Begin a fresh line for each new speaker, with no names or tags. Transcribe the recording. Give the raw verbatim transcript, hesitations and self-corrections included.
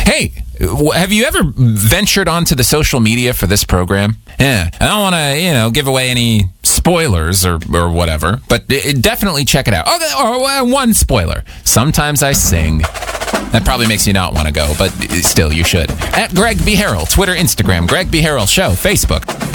Hey, have you ever ventured onto the social media for this program? Yeah, I don't want to, you know, give away any spoilers or, or whatever, but it, definitely check it out. Okay, or uh, one spoiler. Sometimes I sing. That probably makes you not want to go, but still, you should. At Greg B. Harrell, Twitter, Instagram, Greg B. Harrell Show, Facebook.